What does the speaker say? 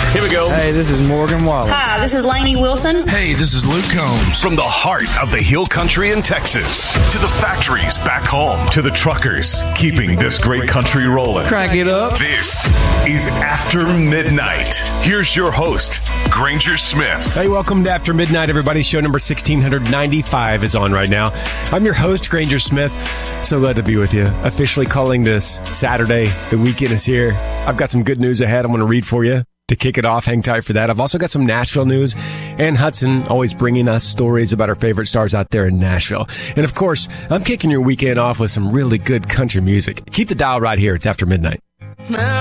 Here we go. Hey, this is Morgan Wallen. Hi, this is Lainey Wilson. Hey, this is Luke Combs. From the heart of the Hill Country in Texas to the factories back home to the truckers keeping this great country rolling. Crank it up. This is After Midnight. Here's your host, Granger Smith. Hey, welcome to After Midnight, everybody. Show number 1695 is on right now. I'm your host, Granger Smith. So glad to be with you. Officially calling this Saturday. The weekend is here. I've got some good news ahead I'm going to read for you to kick it off. Hang tight for that. I've also got some Nashville news. And Hudson always bringing us stories about our favorite stars out there in Nashville. And of course, I'm kicking your weekend off with some really good country music. Keep the dial right here. It's After Midnight.